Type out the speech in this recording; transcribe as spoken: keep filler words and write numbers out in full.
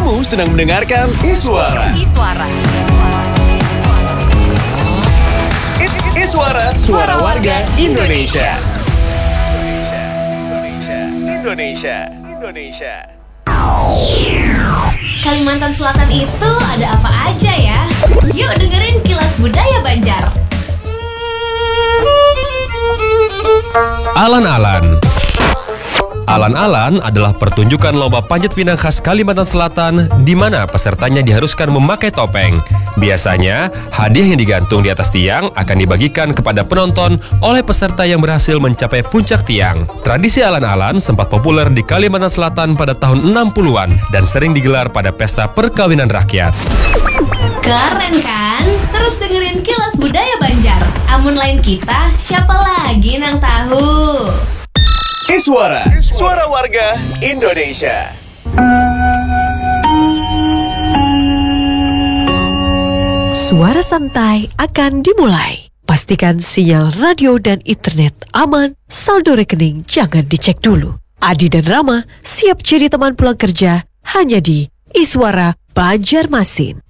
Kamu sedang mendengarkan Iswara. Iswara. Iswara, suara warga Indonesia. Indonesia, Indonesia, Indonesia, Indonesia. Kalimantan Selatan itu ada apa aja ya? Yuk dengerin Kilas Budaya Banjar. Alan-alan. Alan-alan adalah pertunjukan lomba panjat pinang khas Kalimantan Selatan di mana pesertanya diharuskan memakai topeng. Biasanya, hadiah yang digantung di atas tiang akan dibagikan kepada penonton oleh peserta yang berhasil mencapai puncak tiang. Tradisi alan-alan sempat populer di Kalimantan Selatan pada tahun enam puluhan dan sering digelar pada pesta perkawinan rakyat. Keren kan? Terus dengerin Kilas Budaya Banjar. Amun lain kita, siapa lagi nang tahu? Iswara, suara warga Indonesia. Suara santai akan dimulai. Pastikan sinyal radio dan internet aman, saldo rekening jangan dicek dulu. Adi dan Rama siap jadi teman pulang kerja hanya di Iswara Banjarmasin.